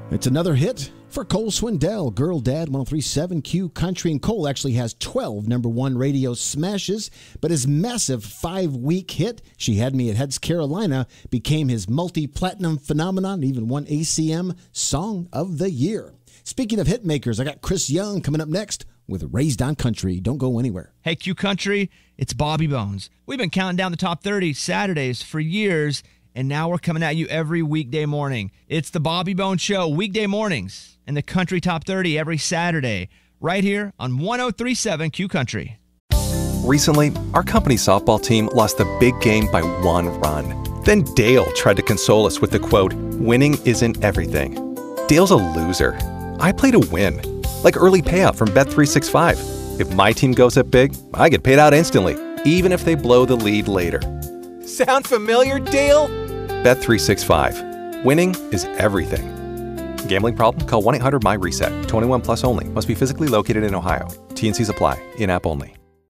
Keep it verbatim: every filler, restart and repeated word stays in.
It's another hit for Cole Swindell. Girl Dad, one oh three point seven Q Country. And Cole actually has twelve number one radio smashes, but his massive five-week hit, She Had Me at Heads Carolina, became his multi-platinum phenomenon and even won A C M Song of the Year. Speaking of hit makers, I got Chris Young coming up next with Raised on Country. Don't go anywhere. Hey, Q Country, it's Bobby Bones. We've been counting down the top thirty Saturdays for years, and now we're coming at you every weekday morning. It's the Bobby Bones Show, weekday mornings, and the Country Top thirty every Saturday, right here on one oh three point seven Q Country. Recently, our company softball team lost the big game by one run. Then Dale tried to console us with the quote, "Winning isn't everything." Dale's a loser. I play to win, like early payout from Bet three sixty-five. If my team goes up big, I get paid out instantly, even if they blow the lead later. Sound familiar, Dale? Bet three sixty-five. Winning is everything. Gambling problem? Call one eight hundred M Y RESET. twenty-one plus only. Must be physically located in Ohio. T and C's apply. In-app only.